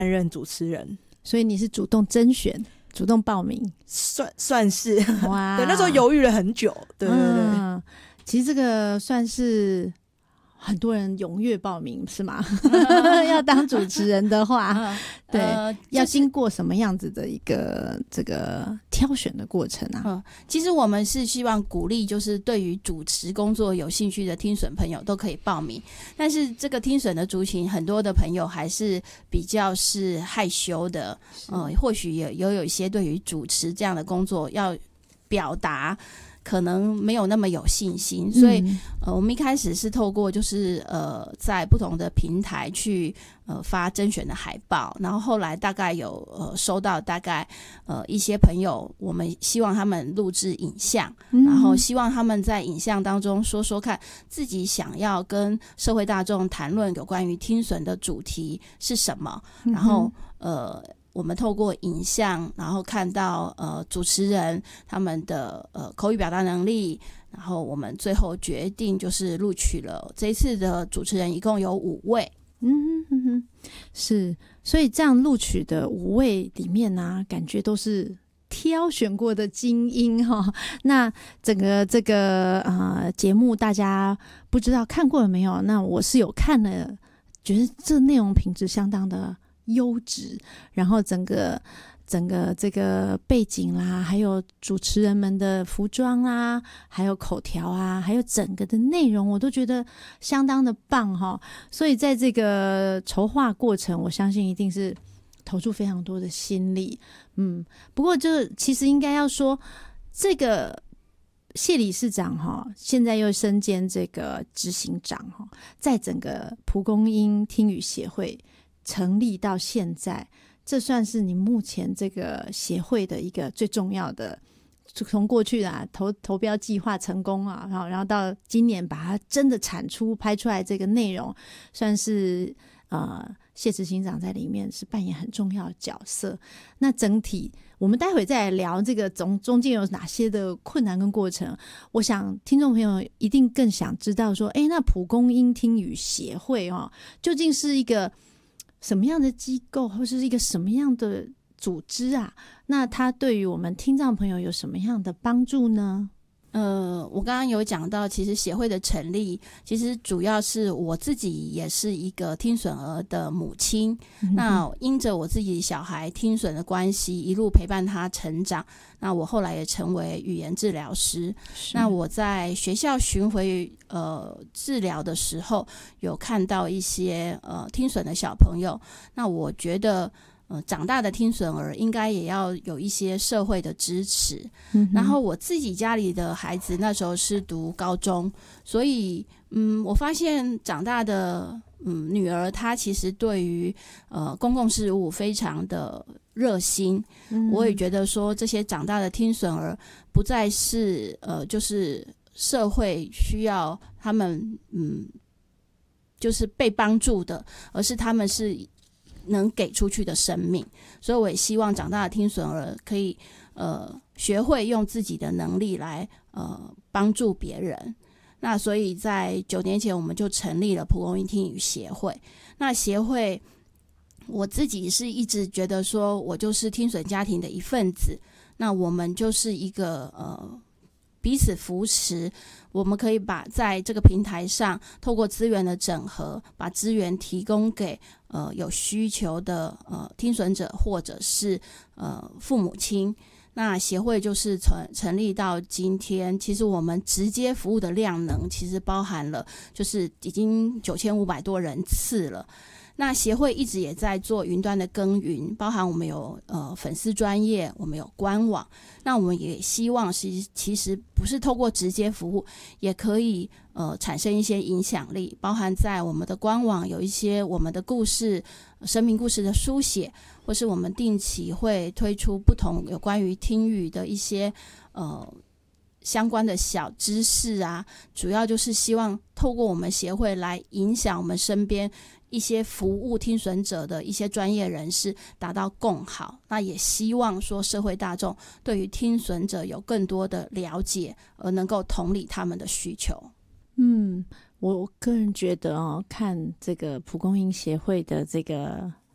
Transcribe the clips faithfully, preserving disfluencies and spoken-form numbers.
担任主持人。 所以你是主动甄选主动报名？ 算算是哇对，那时候犹豫了很久。对对对、 嗯、其实这个算是很多人踊跃报名是吗？要当主持人的话、嗯、对、呃、要经过什么样子的一个这个挑选的过程啊、 嗯、其实我们是希望鼓励就是对于主持工作有兴趣的听损朋友都可以报名，但是这个听损的族群很多的朋友还是比较是害羞的，呃，或许也有有一些对于主持这样的工作要表达可能没有那么有信心，所以、嗯、呃，我们一开始是透过就是呃，在不同的平台去呃发甄选的海报，然后后来大概有呃收到大概呃一些朋友，我们希望他们录制影像、嗯，然后希望他们在影像当中说说看自己想要跟社会大众谈论有关于听损的主题是什么，嗯、然后呃。我们透过影像，然后看到呃主持人他们的呃口语表达能力，然后我们最后决定就是录取了这一次的主持人，一共有五位。 嗯哼哼，是，所以这样录取的五位里面呢、啊，感觉都是挑选过的精英哈、哦。那整个这个呃节目，大家不知道看过了没有？那我是有看了，觉得这内容品质相当的优质，然后整个整个这个背景啦，还有主持人们的服装啦，还有口条啊，还有整个的内容，我都觉得相当的棒哈。所以在这个筹划过程，我相信一定是投注非常多的心力。嗯，不过这其实应该要说，这个谢理事长哈，现在又身兼这个执行长哈，在整个蒲公英听语协会成立到现在，这算是你目前这个协会的一个最重要的，从过去啊投投标计划成功啊，然后然后到今年把它真的产出拍出来这个内容，算是呃谢执行长在里面是扮演很重要的角色。那整体我们待会再来聊这个中中间有哪些的困难跟过程，我想听众朋友一定更想知道说，哎，那蒲公英听语协会哦，究竟是一个什么样的机构，或是一个什么样的组织啊？那它对于我们听障朋友有什么样的帮助呢？ 呃，我刚刚有讲到，其实协会的成立，其实主要是我自己也是一个听损儿的母亲，嗯、那因着我自己小孩听损的关系，一路陪伴他成长，那我后来也成为语言治疗师。那我在学校巡回呃治疗的时候，有看到一些呃听损的小朋友，那我觉得呃，长大的听损儿应该也要有一些社会的支持、嗯、然后我自己家里的孩子那时候是读高中，所以嗯，我发现长大的嗯女儿她其实对于呃公共事务非常的热心、嗯、我也觉得说这些长大的听损儿不再是呃就是社会需要他们嗯就是被帮助的，而是他们是能给出去的生命，所以我也希望长大的听损儿可以呃学会用自己的能力来呃帮助别人。那所以在九年前我们就成立了蒲公英听语协会。那协会我自己是一直觉得说我就是听损家庭的一份子，那我们就是一个呃彼此扶持，我们可以把在这个平台上透过资源的整合，把资源提供给呃有需求的呃听损者或者是呃父母亲。那协会就是成成立到今天，其实我们直接服务的量能其实包含了就是已经九千五百多人次了。那协会一直也在做云端的耕耘，包含我们有呃粉丝专页，我们有官网。那我们也希望是其实不是透过直接服务，也可以呃产生一些影响力，包含在我们的官网有一些我们的故事、生命故事的书写，或是我们定期会推出不同有关于听语的一些呃相关的小知识啊，主要就是希望透过我们协会来影响我们身边一些服务听损者的一些专业人士，达到共好。那也希望说社会大众对于听损者有更多的了解，而能够同理他们的需求。 嗯，我个人觉得哦，看这个蒲公英协会的这个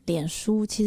脸书，其实